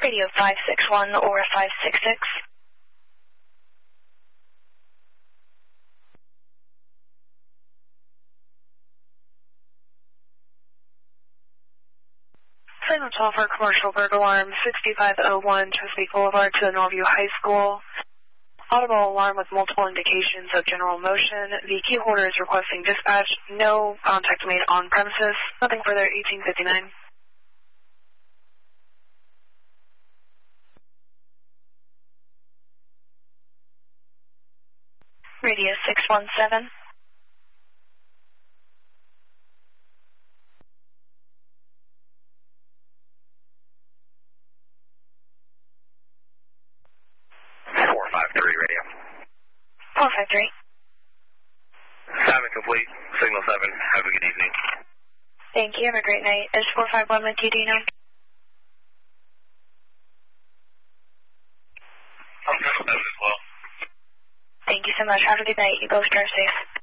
Radio 561 or 566. Signal 12 for commercial burglar alarm 6501 Chesapeake Boulevard to the Norview High School. Audible alarm with multiple indications of general motion. The key holder is requesting dispatch. No contact made on premises. Nothing further, 1859. Radio 617. Radio. 453. Assignment complete. Signal 7. Have a good evening. Thank you. Have a great night. Is 451 with you, do you know? I'm 7 as well. Thank you so much. Have a good night. You both drive safe.